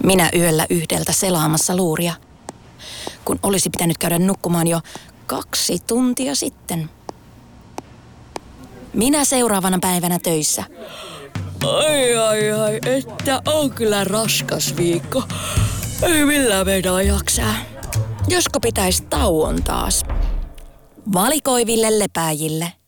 Minä yöllä 1 selaamassa luuria, kun olisi pitänyt käydä nukkumaan jo 2 tuntia sitten. Minä seuraavana päivänä töissä. Ai, että on kyllä raskas viikko. Ei millään meinaa jaksaa. Josko pitäisi tauon taas. Valikoiville lepääjille.